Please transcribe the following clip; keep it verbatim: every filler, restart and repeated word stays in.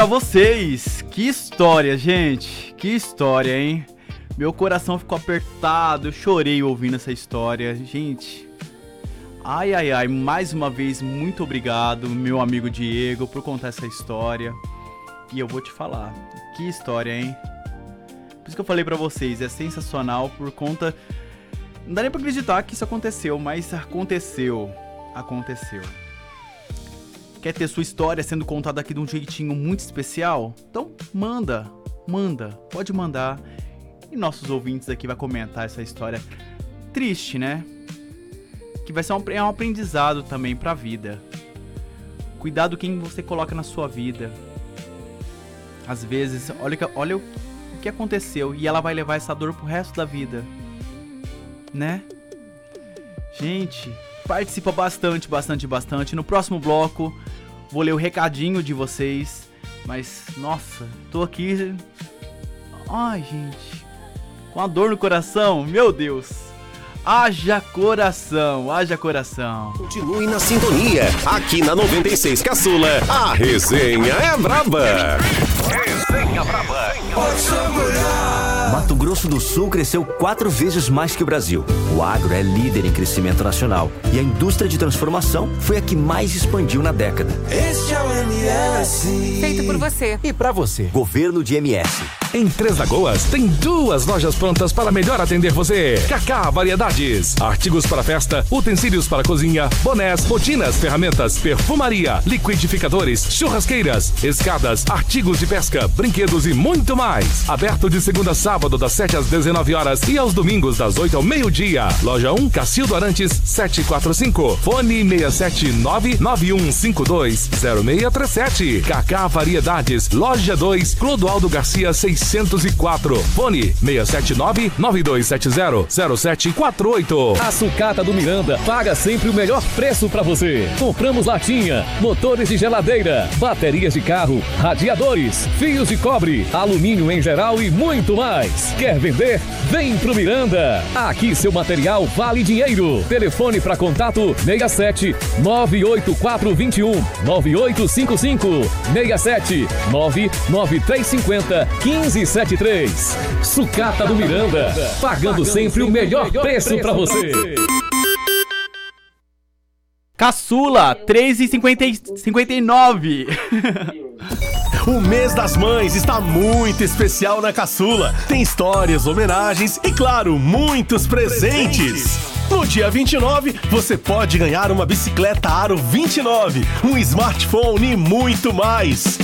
Pra vocês, que história, gente, que história, hein? Meu coração ficou apertado, eu chorei ouvindo essa história, gente. Ai, ai, ai, mais uma vez, muito obrigado, meu amigo Diego, por contar essa história. E eu vou te falar, que história, hein? Por isso que eu falei pra vocês, é sensacional por conta... Não dá nem pra acreditar que isso aconteceu, mas aconteceu, aconteceu. Quer ter sua história sendo contada aqui de um jeitinho muito especial? Então manda, manda, pode mandar. E nossos ouvintes aqui vão comentar essa história triste, né? Que vai ser um, é um aprendizado também pra vida. Cuidado quem você coloca na sua vida. Às vezes, olha, olha o que aconteceu e ela vai levar essa dor pro resto da vida. Né? Gente, participa bastante, bastante, bastante. No próximo bloco, vou ler o recadinho de vocês. Mas, nossa, tô aqui... Ai, gente... Com a dor no coração, meu Deus. Haja coração, haja coração. Continue na sintonia. Aqui na noventa e seis Caçula, a resenha é braba. Resenha braba. Mato Grosso do Sul cresceu quatro vezes mais que o Brasil. O agro é líder em crescimento nacional e a indústria de transformação foi a que mais expandiu na década. Este é o M S. Feito por você. E pra você. Governo de M S. Em Três Lagoas, tem duas lojas prontas para melhor atender você. Cacá Variedades. Artigos para festa, utensílios para cozinha, bonés, botinas, ferramentas, perfumaria, liquidificadores, churrasqueiras, escadas, artigos de pesca, brinquedos e muito mais. Aberto de segunda a sábado, das sete às dezenove horas e aos domingos, das oito ao meio-dia. Loja um, Cacildo Arantes, setecentos e quarenta e cinco. Fone seis sete nove nove um cinco dois zero seis três sete. Cacá Variedades. Loja dois, Clodoaldo Garcia, seiscentos e quatro. Fone seis sete nove nove dois sete zero zero sete quatro oito. A Sucata do Miranda paga sempre o melhor preço pra você. Compramos latinha, motores de geladeira, baterias de carro, radiadores, fios de cobre, alumínio em geral e muito mais. Quer vender? Vem pro Miranda. Aqui seu material vale dinheiro. Telefone para contato seis sete nove oito quatro dois um nove oito cinco cinco seis sete nove nove três cinco zero um cinco sete três. Sucata do Miranda, pagando sempre o melhor preço para você. Caçula, três e cinquenta e nove. O mês das mães está muito especial na Caçula. Tem histórias, homenagens e, claro, muitos presentes. No dia vinte e nove, você pode ganhar uma bicicleta Aro vinte e nove, um smartphone e muito mais.